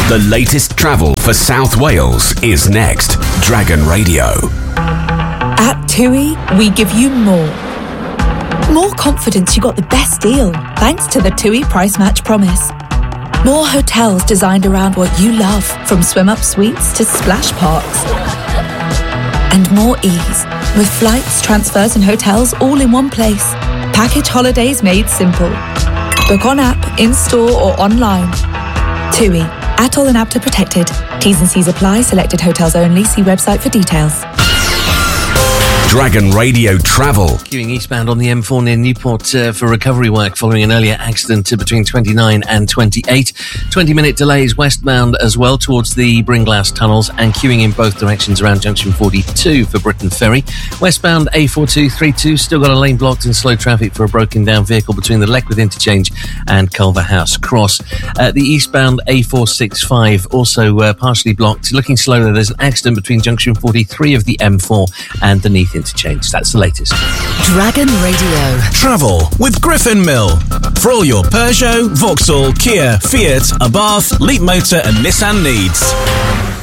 The latest travel for South Wales is next. Dragon Radio. At TUI, we give you more. More confidence you got the best deal, thanks to the TUI Price Match Promise. More hotels designed around what you love, from swim-up suites to splash parks. And more ease, with flights, transfers and hotels all in one place. Package holidays made simple. Book on app, in-store or online. TUI. ATOL and APTA protected. T's and C's apply. Selected hotels only. See website for details. Dragon Radio Travel. Queuing eastbound on the M4 near Newport for recovery work following an earlier accident between 29 and 28. 20-minute delays westbound as well towards the Bringlass tunnels, and queuing in both directions around junction 42 for Britain Ferry. Westbound A4232 still got a lane blocked and slow traffic for a broken down vehicle between the Leckwith interchange and Culverhouse Cross. The eastbound A465 also partially blocked. Looking slow there, there's an accident between junction 43 of the M4 and the Neath interchange. That's the latest. Dragon Radio. Travel with Griffin Mill. For all your Peugeot, Vauxhall, Kia, Fiat, Abarth, Leapmotor and Nissan needs.